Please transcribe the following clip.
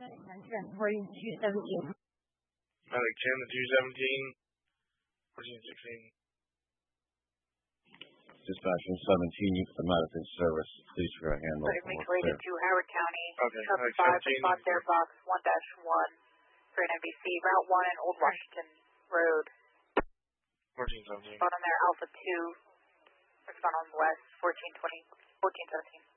Medic 10 to 217. Medic 10 to 217. 1416. Dispatch 17, you for medical service. Please for a handle. Related to Howard County. Okay, Sub Medic 5 17. respond there box 1-1 for an NBC. Route 1 and Old Washington Road. 1417. Respond on there, Alpha 2. Respond on west, 1417.